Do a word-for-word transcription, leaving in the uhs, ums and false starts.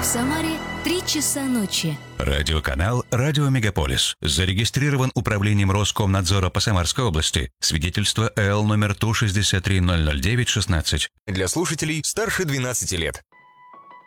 Самаре три часа ночи. Радиоканал «Радио Мегаполис». Зарегистрирован управлением Роскомнадзора по Самарской области. Свидетельство Л номер Ту шестьдесят три ноль ноль девять шестнадцать. Для слушателей старше двенадцати лет.